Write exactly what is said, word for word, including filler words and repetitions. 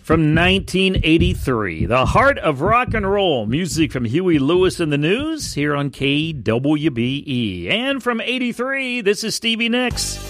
From nineteen eighty-three, the heart of rock and roll, music from Huey Lewis and the News here on K W B E. And from eighty-three, this is Stevie Nicks.